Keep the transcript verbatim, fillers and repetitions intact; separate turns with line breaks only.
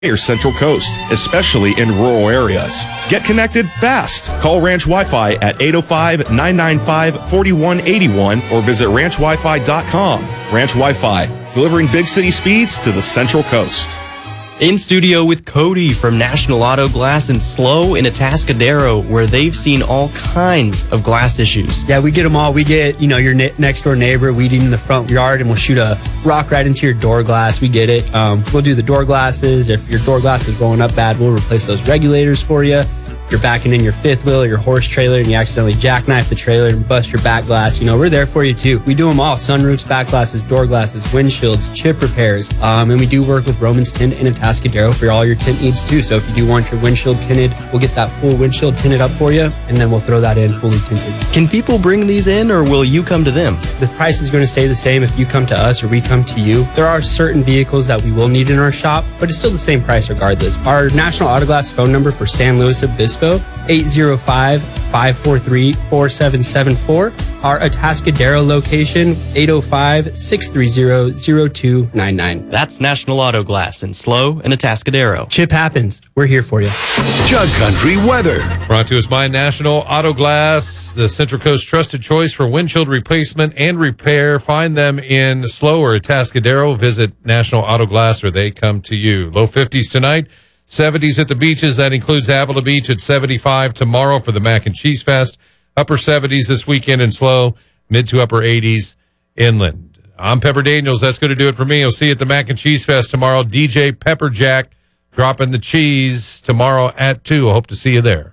your Central Coast, especially in rural areas. Get connected fast. Call Ranch Wi-Fi at eight oh five, nine nine five, four one eight one or visit ranch wi fi dot com. Ranch Wi-Fi, delivering big city speeds to the Central Coast.
In studio with Cody from National Auto Glass in SLO in Atascadero, where they've seen all kinds of glass issues.
Yeah, we get them all. We get, you know, your ne- next door neighbor weeding in the front yard and we'll shoot a rock right into your door glass. We get it. Um, we'll do the door glasses. If your door glass is rolling up bad, we'll replace those regulators for you. You're backing in your fifth wheel or your horse trailer and you accidentally jackknife the trailer and bust your back glass, you know, we're there for you too. We do them all: sunroofs, back glasses, door glasses, windshields, chip repairs. Um, and we do work with Romans Tint in Atascadero for all your tint needs too. So if you do want your windshield tinted, we'll get that full windshield tinted up for you and then we'll throw that in fully tinted.
Can people bring these in or will you come to them?
The price is going to stay the same if you come to us or we come to you. There are certain vehicles that we will need in our shop, but it's still the same price regardless. Our National Auto Glass phone number for San Luis Obispo, eight oh five, five four three, four seven seven four. Our Atascadero location, eight oh five, six three zero, zero two nine nine.
That's National Auto Glass in SLO and Atascadero.
Chip happens. We're here for you.
Jug Country weather.
Brought to us by National Auto Glass, the Central Coast trusted choice for windshield replacement and repair. Find them in SLO or Atascadero. Visit National Auto Glass or they come to you. Low fifties tonight. seventies at the beaches. That includes Avila Beach at seventy-five tomorrow for the Mac and Cheese Fest. Upper seventies this weekend in SLO. Mid to upper eighties inland. I'm Pepper Daniels. That's going to do it for me. I'll see you at the Mac and Cheese Fest tomorrow. D J Pepperjack dropping the cheese tomorrow at two. I hope to see you there.